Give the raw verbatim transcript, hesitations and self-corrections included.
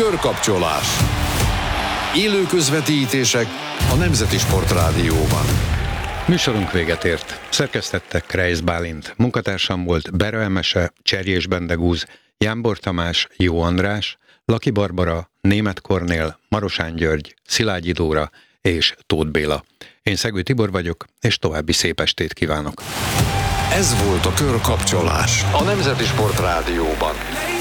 Körkapcsolás. Élő közvetítések a Nemzeti Sportrádióban. Műsorunk véget ért. Szerkesztette Kreisz Bálint. Munkatársam volt Bera Emese, Cserjés Bendegúz, Jámbor Tamás, Jó András, Laki Barbara, Németh Kornél, Marosán György, Szilágyi Dóra és Tóth Béla. Én Szegő Tibor vagyok, és további szép estét kívánok. Ez volt a Körkapcsolás a Nemzeti Sportrádióban.